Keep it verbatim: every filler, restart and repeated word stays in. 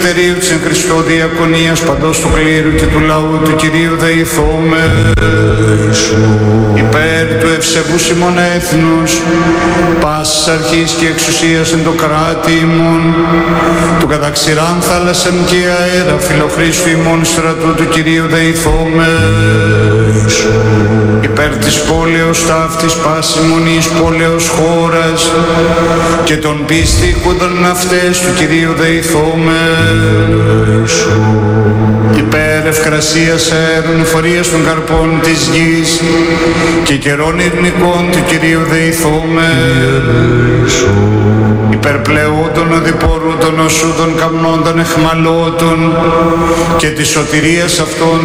ελευθερίου της εν Χριστώ διακονίας παντός του κλήρου και του λαού του Κυρίου δεηθώμε. Υπέρ του ευσεβούς ημών έθνους, πάσης αρχής και εξουσίας εν το κράτη ημών, του καταξηράν θάλασσαν και αέρα, φιλοχρήστου ημών στρατού του Κυρίου δεηθώμε. Υπέρ της πόλεως ταύτης πάσης μονής πόλεως χώρας και των πίστικων αυτές του Κυρίου δεηθώμε. Υπέρ ευκρασίας αέρων φορείας των καρπών της γης και καιρών ειρηνικών του Κυρίου δεηθώμε. Υπέρ πλεόντων οδηπορούτων οσούδων καμνόντων εχμαλώτων και της σωτηρίας αυτών